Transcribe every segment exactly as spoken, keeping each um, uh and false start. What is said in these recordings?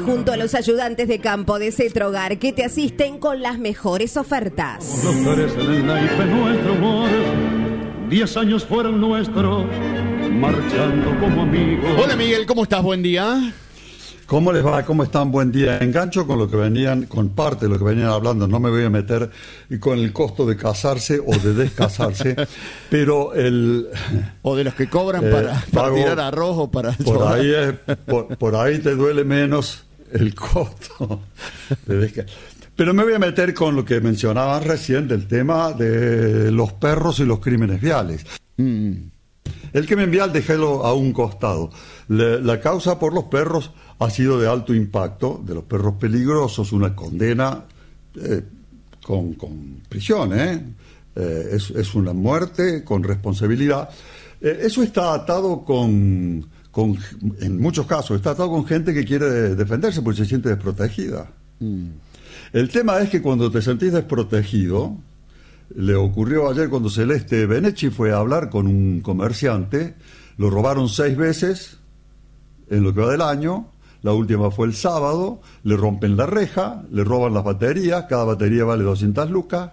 junto a los ayudantes de campo de Cetrogar que te asisten con las mejores ofertas. Los flores en el naipe nuestro amor, diez años fueron nuestros, marchando como amigos. Hola Miguel, ¿cómo estás? Buen día. ¿Cómo les va? ¿Cómo están? Buen día. Engancho con lo que venían, con parte de lo que venían hablando. No me voy a meter con el costo de casarse o de descasarse, pero el... O de los que cobran eh, para, para tirar arroz o para... Por ahí, es, por, por ahí te duele menos el costo de descasarse. Pero me voy a meter con lo que mencionaban recién del tema de los perros y los crímenes viales. Mm. El crimen vial, déjelo a un costado. La, la causa por los perros ha sido de alto impacto, de los perros peligrosos, una condena eh, con, con prisión, ¿eh? Eh, es, es una muerte con responsabilidad. Eh, eso está atado con, con, en muchos casos, está atado con gente que quiere defenderse porque se siente desprotegida. Mm. El tema es que cuando te sentís desprotegido, le ocurrió ayer cuando Celeste Benechi fue a hablar con un comerciante, lo robaron seis veces en lo que va del año, la última fue el sábado, le rompen la reja, le roban las baterías, cada batería vale doscientas lucas.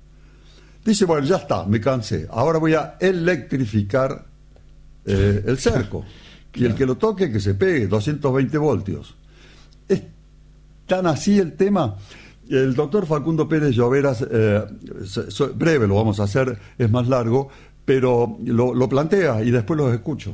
Dice, bueno, ya está, me cansé, ahora voy a electrificar eh, el cerco, y el que lo toque que se pegue, doscientos veinte voltios. Es tan así el tema. El doctor Facundo Pérez Lloveras, eh, so, so, breve lo vamos a hacer, es más largo, pero lo, lo plantea y después los escucho.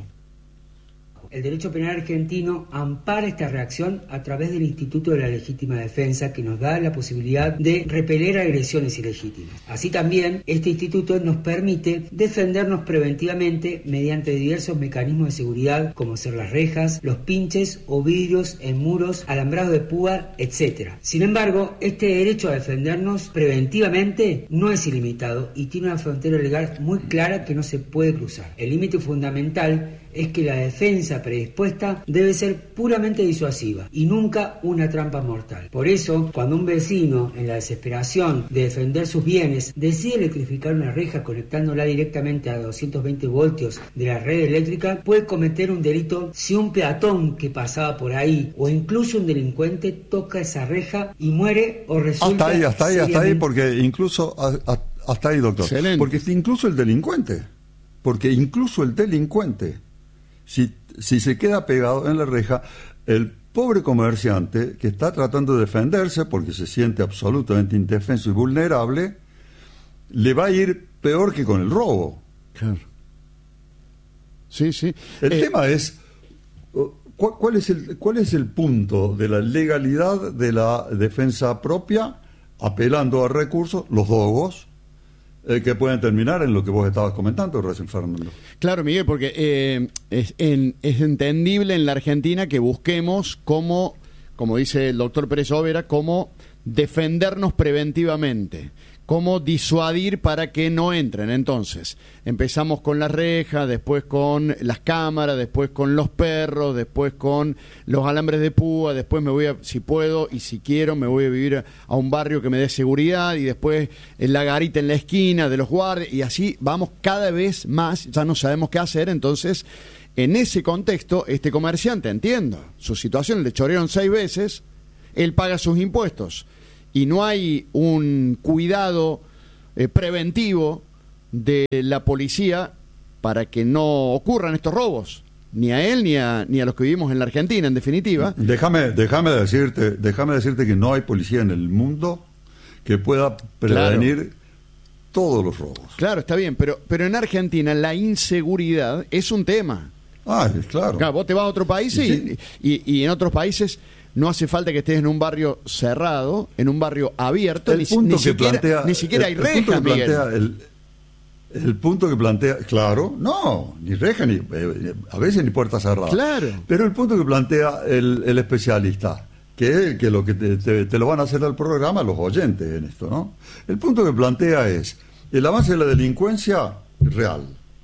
El derecho penal argentino ampara esta reacción a través del Instituto de la Legítima Defensa, que nos da la posibilidad de repeler agresiones ilegítimas. Así también, este instituto nos permite defendernos preventivamente mediante diversos mecanismos de seguridad, como ser las rejas, los pinches o vidrios en muros, alambrado de púa, etcétera. Sin embargo, este derecho a defendernos preventivamente no es ilimitado y tiene una frontera legal muy clara que no se puede cruzar. El límite fundamental es que la defensa predispuesta debe ser puramente disuasiva y nunca una trampa mortal. Por eso, cuando un vecino, en la desesperación de defender sus bienes, decide electrificar una reja conectándola directamente a doscientos veinte voltios de la red eléctrica, puede cometer un delito si un peatón que pasaba por ahí o incluso un delincuente toca esa reja y muere o resulta... Hasta ahí, hasta ahí, hasta ahí, porque incluso... Hasta ahí, doctor. Excelente. Porque incluso el delincuente, porque incluso el delincuente... Si, si se queda pegado en la reja, el pobre comerciante que está tratando de defenderse porque se siente absolutamente indefenso y vulnerable, le va a ir peor que con el robo. Claro. Sí, sí. El eh... tema es, ¿cuál, cuál es el, ¿cuál es el punto de la legalidad de la defensa propia apelando a recursos, los dogos, Eh, que pueden terminar en lo que vos estabas comentando recién, Fernando? Claro, Miguel, porque eh, es, en, es entendible en la Argentina que busquemos cómo, como dice el doctor Pérez Llovera, cómo defendernos preventivamente, cómo disuadir para que no entren. Entonces, empezamos con las rejas, después con las cámaras, después con los perros, después con los alambres de púa, después me voy a, si puedo y si quiero, me voy a vivir a, a un barrio que me dé seguridad, y después en la garita en la esquina de los guardias, y así vamos cada vez más, ya no sabemos qué hacer. Entonces, en ese contexto, este comerciante, entiendo su situación, le chorearon seis veces, él paga sus impuestos, y no hay un cuidado eh, preventivo de la policía para que no ocurran estos robos, ni a él ni a, ni a los que vivimos en la Argentina, en definitiva. Déjame, déjame decirte, déjame decirte que no hay policía en el mundo que pueda prevenir claro. todos los robos. Claro, está bien, pero, pero en Argentina la inseguridad es un tema. Ah, claro. Claro, vos te vas a otro país y, sí. y, y en otros países no hace falta que estés en un barrio cerrado, en un barrio abierto, el ni, punto ni que siquiera, plantea, ni siquiera el, hay rejas, Miguel. El, el punto que plantea, claro, no, ni reja, ni eh, a veces ni puerta cerrada. Claro. Pero el punto que plantea el, el especialista, que, que lo que te, te, te lo van a hacer al programa los oyentes en esto, ¿no? El punto que plantea es el avance de la delincuencia real,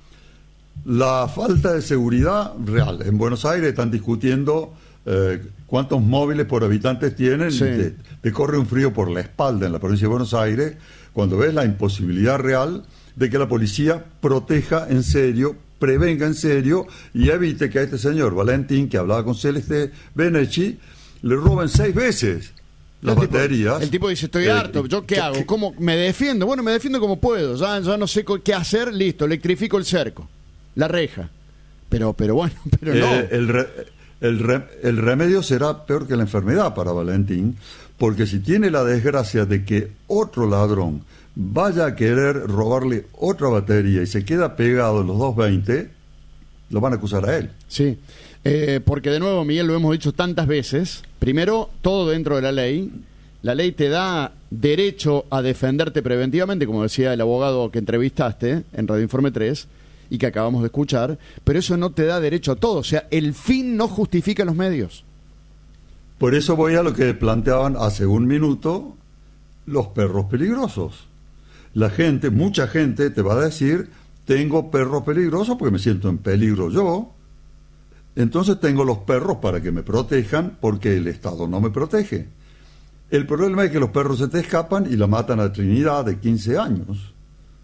la falta de seguridad real. En Buenos Aires están discutiendo eh, cuántos móviles por habitantes tienen, sí. te, te corre un frío por la espalda en la provincia de Buenos Aires cuando ves la imposibilidad real de que la policía proteja en serio, prevenga en serio y evite que a este señor Valentín, que hablaba con Celeste Benechi, le roben seis veces las el tipo, baterías. El tipo dice, estoy eh, harto, ¿yo qué que, hago? que, ¿Cómo me defiendo? Bueno, me defiendo como puedo, ya, ya no sé qué hacer, listo, electrifico el cerco, la reja. Pero, pero bueno, pero eh, no. El, re, el, re, el remedio será peor que la enfermedad para Valentín, porque si tiene la desgracia de que otro ladrón vaya a querer robarle otra batería y se queda pegado en los doscientos veinte, lo van a acusar a él. Sí, eh, porque de nuevo, Miguel, lo hemos dicho tantas veces. Primero, todo dentro de la ley. La ley te da derecho a defenderte preventivamente, como decía el abogado que entrevistaste en Radio Informe tres y que acabamos de escuchar, pero eso no te da derecho a todo. O sea, el fin no justifica los medios. Por eso voy a lo que planteaban hace un minuto los perros peligrosos. La gente, mucha gente te va a decir, tengo perros peligrosos porque me siento en peligro yo, entonces tengo los perros para que me protejan porque el Estado no me protege. El problema es que los perros se te escapan y la matan a Trinidad de quince años.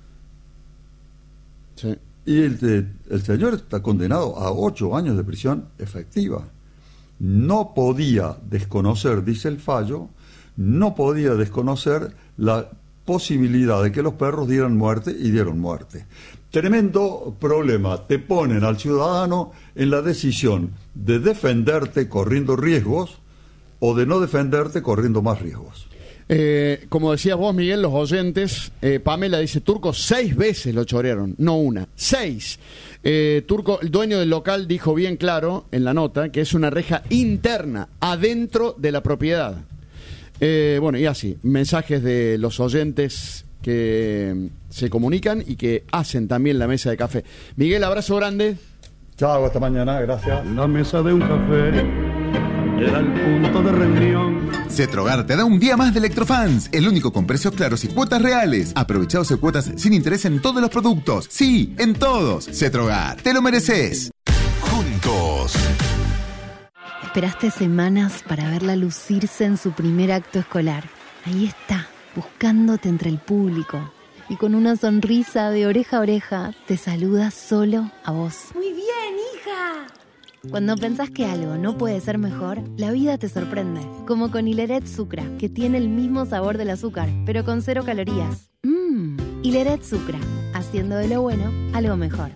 Sí. Y el, el señor está condenado a ocho años de prisión efectiva. No podía desconocer, dice el fallo, no podía desconocer la posibilidad de que los perros dieran muerte y dieron muerte. Tremendo problema. Te ponen al ciudadano en la decisión de defenderte corriendo riesgos o de no defenderte corriendo más riesgos. Eh, como decías vos, Miguel, los oyentes, eh, Pamela dice, Turco seis veces lo chorearon, no una, seis. Eh, Turco, el dueño del local, dijo bien claro en la nota que es una reja interna, adentro de la propiedad. Eh, bueno, y así, mensajes de los oyentes que se comunican y que hacen también la mesa de café. Miguel, abrazo grande. Chao, hasta mañana, gracias. La mesa de un café era el punto de reunión. Cetrogar te da un día más de Electrofans, el único con precios claros y cuotas reales. Aprovecha doce cuotas sin interés en todos los productos. Sí, en todos. Cetrogar, te lo mereces. Juntos. Esperaste semanas para verla lucirse en su primer acto escolar. Ahí está, buscándote entre el público. Y con una sonrisa de oreja a oreja, te saluda solo a vos. Muy bien, hija. Cuando pensás que algo no puede ser mejor, la vida te sorprende. Como con Hileret Sucra, que tiene el mismo sabor del azúcar, pero con cero calorías. Mmm, Hileret Sucra, haciendo de lo bueno algo mejor.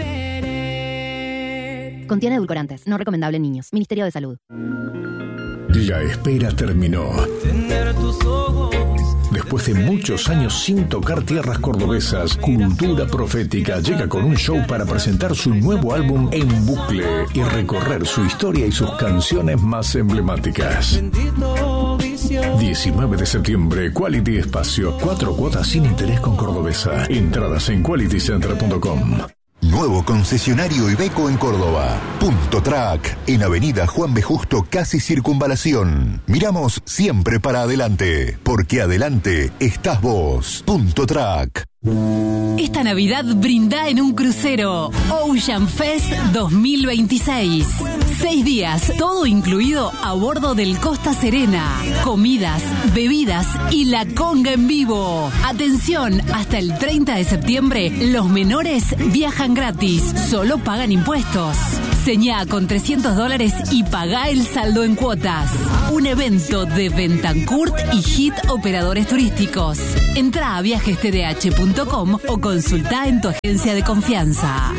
Hileret. Contiene edulcorantes, no recomendable en niños. Ministerio de Salud. La espera terminó. Tener tus ojos. Después de muchos años sin tocar tierras cordobesas, Cultura Profética llega con un show para presentar su nuevo álbum en bucle y recorrer su historia y sus canciones más emblemáticas. diecinueve de septiembre, Quality Espacio, cuatro cuotas sin interés con Cordobesa. Entradas en quality center punto com. Nuevo concesionario Iveco en Córdoba. Punto Track, en Avenida Juan B. Justo, casi Circunvalación. Miramos siempre para adelante, porque adelante estás vos. Punto Track. Esta Navidad brinda en un crucero. Ocean Fest dos mil veintiséis. Seis días, todo incluido a bordo del Costa Serena. Comidas, bebidas y la conga en vivo. Atención, hasta el treinta de septiembre, los menores viajan gratis. Solo pagan impuestos. Señá con trescientos dólares y pagá el saldo en cuotas. Un evento de Bentancurt y Hit Operadores Turísticos. Entrá a viajes t d h punto com o consultá en tu agencia de confianza.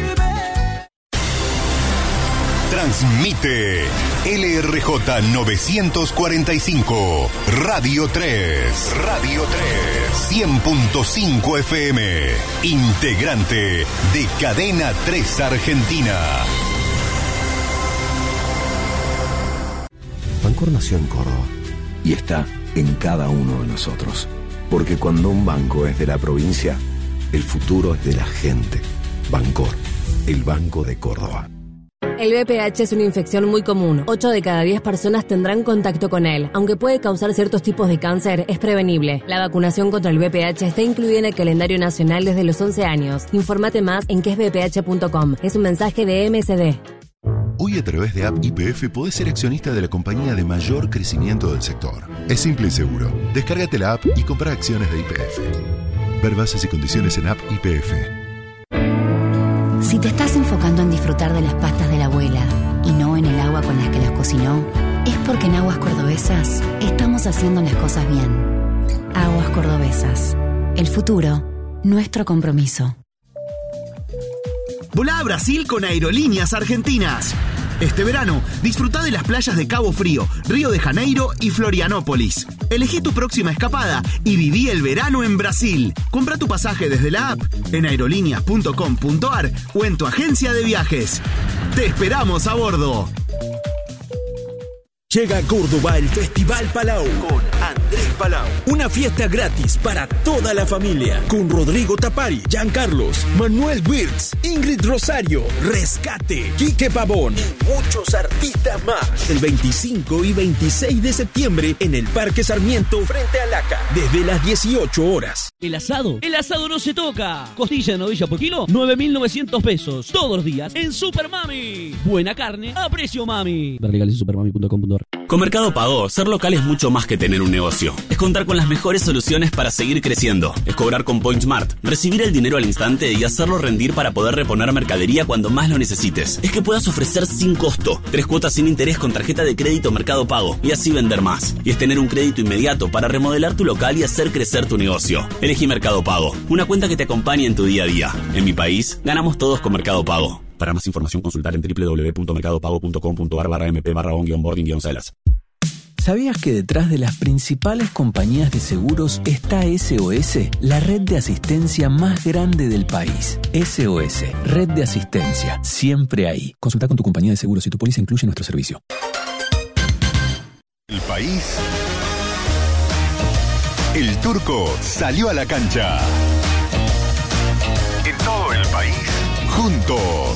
Transmite L R J novecientos cuarenta y cinco, Radio tres. Radio tres. cien punto cinco F M. Integrante de Cadena tres Argentina. Bancor nació en Córdoba y está en cada uno de nosotros. Porque cuando un banco es de la provincia, el futuro es de la gente. Bancor, el Banco de Córdoba. El V P H es una infección muy común. ocho de cada diez personas tendrán contacto con él. Aunque puede causar ciertos tipos de cáncer, es prevenible. La vacunación contra el V P H está incluida en el calendario nacional desde los once años. Infórmate más en que es v p h punto com. Es un mensaje de M S D. Hoy a través de App Y P F podés ser accionista de la compañía de mayor crecimiento del sector. Es simple y seguro. Descárgate la app y compra acciones de Y P F. Ver bases y condiciones en App Y P F. Si te estás enfocando en disfrutar de las pastas de la abuela y no en el agua con las que las cocinó, es porque en Aguas Cordobesas estamos haciendo las cosas bien. Aguas Cordobesas. El futuro, nuestro compromiso. Volá a Brasil con Aerolíneas Argentinas. Este verano, disfruta de las playas de Cabo Frío, Río de Janeiro y Florianópolis. Elegí tu próxima escapada y viví el verano en Brasil. Compra tu pasaje desde la app, en aerolíneas punto com punto ar o en tu agencia de viajes. ¡Te esperamos a bordo! Llega a Córdoba el Festival Palau con Andrés Palau. Una fiesta gratis para toda la familia con Rodrigo Tapari, Giancarlos, Manuel Wirtz, Ingrid Rosario, Rescate, Quique Pavón y muchos artistas más. El veinticinco y veintiséis de septiembre en el Parque Sarmiento frente a Laca desde las dieciocho horas. El asado, el asado no se toca. Costilla de novilla por kilo, nueve mil novecientos pesos. Todos los días en Super Mami. Buena carne a precio mami. Ver legales en supermami punto com punto ar. Con Mercado Pago, ser local es mucho más que tener un negocio. Es contar con las mejores soluciones para seguir creciendo. Es cobrar con PointsMart, recibir el dinero al instante y hacerlo rendir para poder reponer mercadería cuando más lo necesites. Es que puedas ofrecer sin costo, tres cuotas sin interés con tarjeta de crédito Mercado Pago y así vender más. Y es tener un crédito inmediato para remodelar tu local y hacer crecer tu negocio. Elegí Mercado Pago, una cuenta que te acompañe en tu día a día. En mi país, ganamos todos con Mercado Pago. Para más información, consultar en doble u doble u doble u punto mercado pago punto com punto ar barra mp barra on guión boarding guión celas. ¿Sabías que detrás de las principales compañías de seguros está S O S, la red de asistencia más grande del país? S O S, red de asistencia, siempre ahí. Consulta con tu compañía de seguros si tu póliza incluye nuestro servicio. El país. El Turco salió a la cancha. En todo el país, juntos.